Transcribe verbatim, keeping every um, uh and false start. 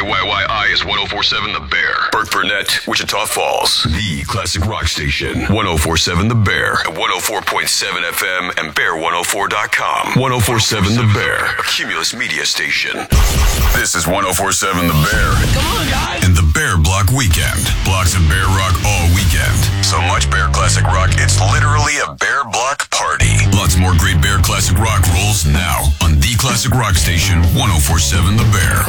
K Y Y I is one oh four point seven The Bear. Burt Burnett, Wichita Falls. The classic rock station. one oh four point seven The Bear. At one oh four point seven F M and bear one oh four dot com. one oh four point seven The Bear. A Cumulus media station. This is one oh four point seven The Bear. Come on, guys. And the Bear Block Weekend. Blocks of Bear Rock all weekend. So much Bear Classic Rock, it's literally a Bear Block party. Lots more great Bear Classic Rock rolls now on the classic rock station one oh four point seven The Bear.